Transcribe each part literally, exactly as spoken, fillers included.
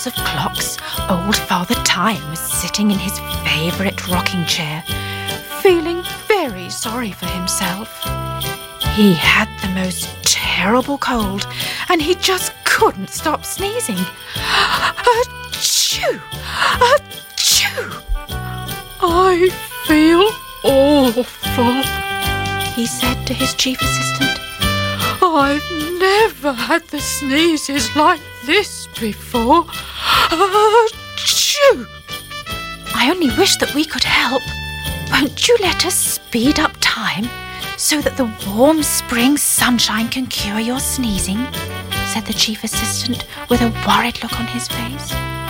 House of Clocks, old Father Time was sitting in his favourite rocking chair, feeling very sorry for himself. He had the most terrible cold, and he just couldn't stop sneezing. Achoo! Achoo! I feel awful, he said to his chief assistant. I've never had the sneezes like this before. Achoo! I only wish that we could help. Won't you let us speed up time so that the warm spring sunshine can cure your sneezing? Said the chief assistant with a worried look on his face.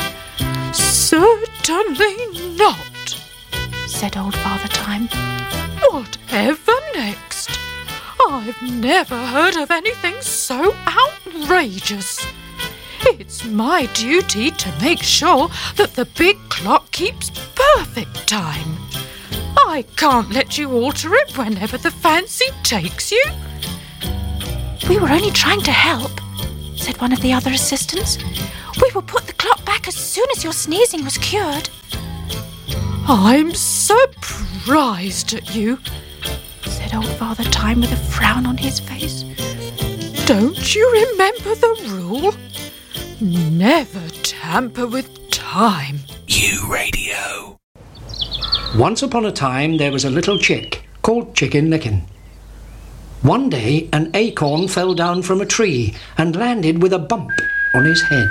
Certainly not, said old Father Time. Whatever next? I've never heard of anything so outrageous. It's my duty to make sure that the big clock keeps perfect time. I can't let you alter it whenever the fancy takes you. We were only trying to help, said one of the other assistants. We will put the clock back as soon as your sneezing was cured. I'm surprised at you, said old Father Time with a frown on his face. Don't you remember the rule? Never tamper with time. U Radio. Once upon a time there was a little chick called Chicken Licken. One day an acorn fell down from a tree and landed with a bump on his head.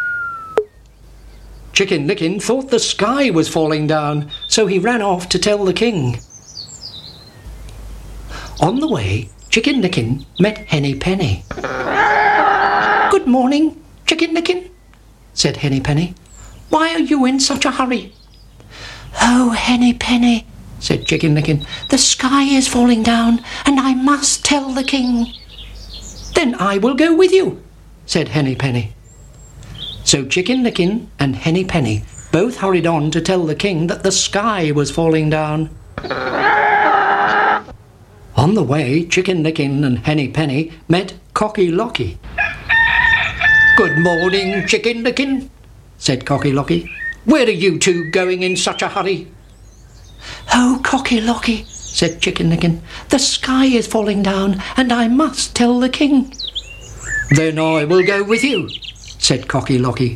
Chicken Licken thought the sky was falling down, so he ran off to tell the king. On the way, Chicken Licken met Henny Penny. "Good morning, Chicken Licken," said Henny Penny. "Why are you in such a hurry?" "Oh, Henny Penny," said Chicken Licken, "the sky is falling down and I must tell the king." "Then I will go with you," said Henny Penny. So Chicken Licken and Henny Penny both hurried on to tell the king that the sky was falling down. On the way, Chicken Licken and Henny Penny met Cocky Locky. "Good morning, Chicken Licken," said Cocky Locky. "Where are you two going in such a hurry?" "Oh, Cocky Locky," said Chicken Licken, "the sky is falling down and I must tell the king." "Then I will go with you," said Cocky Locky.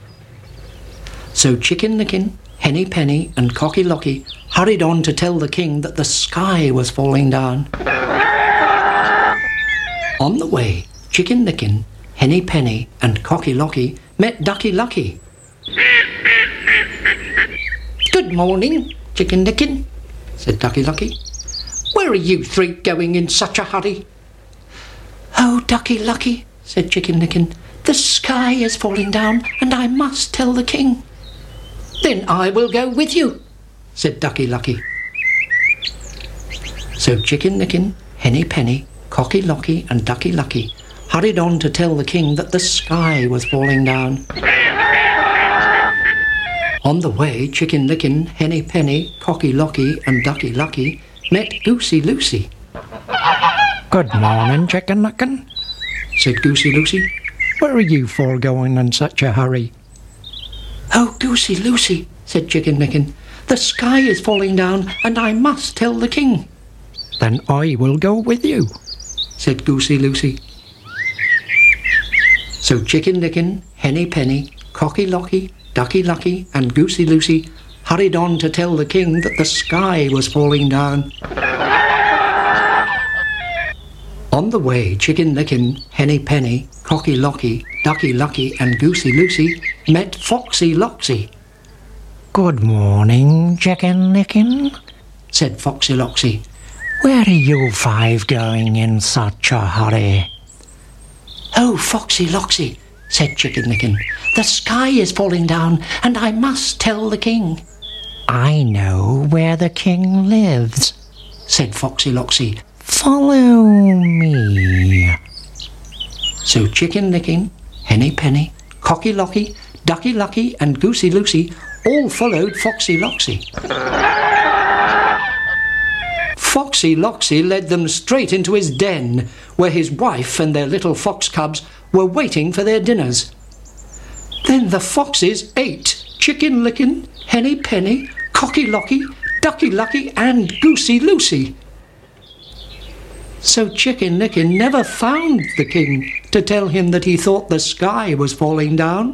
So Chicken Licken, Henny Penny and Cocky Locky hurried on to tell the king that the sky was falling down. On the way, Chicken Licken, Henny Penny and Cocky Locky met Ducky Lucky. "Good morning, Chicken Licken," said Ducky Lucky. "Where are you three going in such a hurry?" "Oh, Ducky Lucky," said Chicken Licken, "the sky is falling down and I must tell the king." "Then I will go with you," said Ducky Lucky. So Chicken Licken, Henny Penny, Cocky Locky and Ducky Lucky hurried on to tell the king that the sky was falling down. On the way, Chicken Licken, Henny Penny, Cocky Locky and Ducky Lucky met Goosey Lucy. "Good morning, Chicken Licken," said Goosey Lucy. "Where are you four going in such a hurry?" "Oh, Goosey Lucy," said Chicken Licken, "the sky is falling down and I must tell the king." "Then I will go with you," said Goosey Lucy. So Chicken Licken, Henny Penny, Cocky Locky, Ducky Lucky and Goosey Lucy hurried on to tell the king that the sky was falling down. On the way, Chicken Licken, Henny Penny, Cocky Locky, Ducky Lucky and Goosey Lucy met Foxy Loxy. "Good morning, Chicken Licken," said Foxy Loxy. "Where are you five going in such a hurry?" "Oh, Foxy Loxy," said Chicken Licken, "the sky is falling down and I must tell the king." "I know where the king lives," said Foxy Loxy. "Follow me." So Chicken Licken, Henny Penny, Cocky Locky, Ducky Lucky and Goosey Lucy all followed Foxy Loxy. Foxy Loxy led them straight into his den, where his wife and their little fox cubs were waiting for their dinners. Then the foxes ate Chicken Licken, Henny Penny, Cocky Locky, Ducky Lucky and Goosey Lucy. So Chicken Licken never found the king to tell him that he thought the sky was falling down.